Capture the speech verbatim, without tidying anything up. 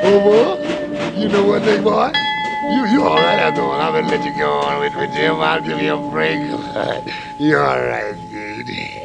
Oh, boy, you know what, big boy? You, you all right after all. I'm gonna let you go on with, with Jim. I'll give you a break. You all right, dude.